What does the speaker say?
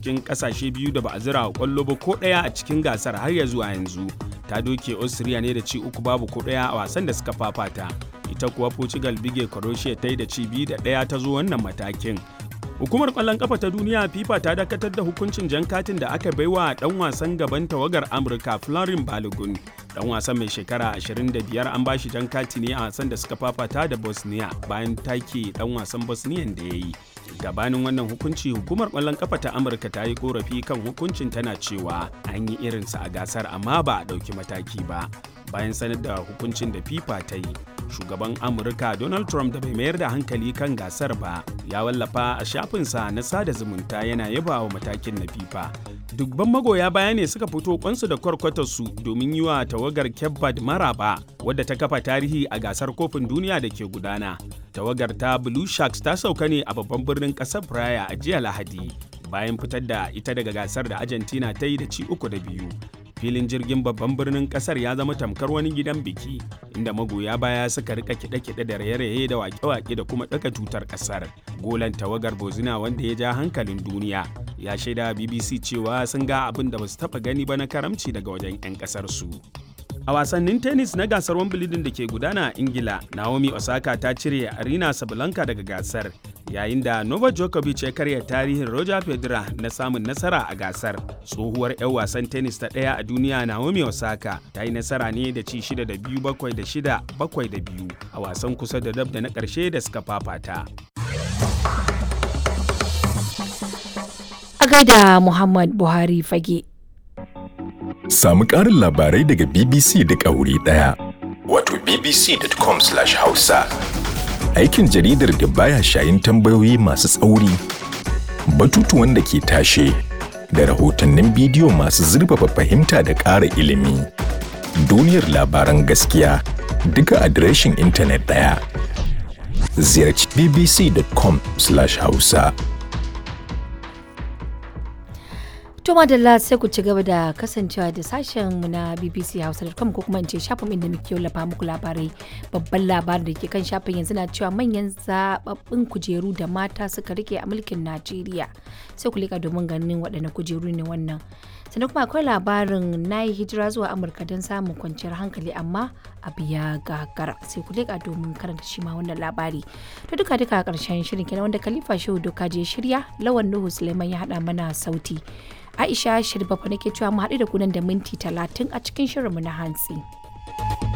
cikin ƙasashe biyu da ba a zira ƙwallo ba ko ɗaya a cikin gasar har ya zuwa yanzu. Ta doke Austria ne da ci 3-1 ko ɗaya a wasan da suka fafata. Ita kuwa Portugal bige Croatia ta yi da ci 2-1 ta zo wannan matakin. Hukumar ƙwallon ƙafa ta duniya FIFA ta dakatar da hukuncin jan katin da aka baiwa ɗan wasan gaban tawagar Amurka Florin Balogun. Ɗan wasan mai shekara 25 an bashi jan kati ne a wasan da suka fafata da Bosnia bayan take ɗan wasan Bosnian da ya yi. Gabanin wannan hukunci hukumar ƙwallon ƙafa ta Amurka ta yi ƙorafi kan hukuncin tana cewa an yi irinsa a gasar amma ba a ɗauki mataki ba. Bayan sanar da hukuncin da FIFA ta yi, shugaban Amurka Donald Trump da bai mayar da hankali kan gasar ba ya wallafa a shafinsa na sada zumunta yana yaba wa matakin na FIFA. Dubban magoya baya ne suka fito kwansu da kwarkwatarsu domin yi wa tawagar Cape Verde maraba wadda ta kafa tarihi a gasar kofin duniya da ke gudana. Tawagar ta Blue Sharks ta sauka ne a babban birnin ƙasar Praia a jiya Lahadi bayan fitar da ita daga gasar da Argentina ta yi da ci 3-2. Filin jirgin babban birnin kasar ya zama tamkar wani gidan biki inda magoya baya suka rika kiɗe-kiɗe da raye-raye da wake-wake da kuma ɗaga tutar kasar. Golan tawagar Bosnia wanda ya ja hankalin duniya ya shaida BBC cewa sun ga abin da basu taɓa gani ba na karamci daga wajen 'yan kasar su. A wasannin tennis na gasar Wimbledon da ke gudana a Ingila, Naomi Osaka ta cire Arina Sabalenka daga gasar, yayin da Novak Djokovic ya karya tarihin Roger Federer na samun nasara a gasar. Tsohuwar 'yan wasan tennis ta ɗaya a duniya Naomi Osaka ta yi nasara ne da ci 6-2, 7-6, 7-2 a wasan kusa da dab da na ƙarshe da suka fafata. A gaida Muhammad Buhari Fage. Samu ƙarin labarai daga BBC duk a wuri ɗaya. Wato bbc.com/hausa. Aikin jaridar da baya shayin tambayoyi masu tsauri, batutuwan da ke tashe, da rahotannin bidiyo masu zurfafa fahimta da ƙara ilimi. Duniyar labaran gaskiya duka adireshin intanet ɗaya. Ziyarci bbc.com/hausa. To madalla sai ku ci gaba da kasancewa da sashen mu na BBC Hausa.com ko kuma in ce shafin inda muke wallafa muku labarai. Babban labarin da ke kan shafin yanzu na cewa manyan zababbin kujeru da mata suka rike a mulkin Najeriya. Sai ku leka domin ganin waɗanne kujeru ne wannan. Sannan kuma akwai labarin na yi hijira zuwa Amurka don samun kwanciyar hankali amma abu ya gagara. Sai ku leka domin karanta shi ma wannan labari. To duka a ƙarshen shirin kenan wanda Khalifa Shehu Doka je shirya, Lawan Nuhu Suleiman ya haɗa mana sauti. Aisha Shirbafa nake cewa mu haɗu da ku nan da minti 30 a cikin shirinmu na hantsi.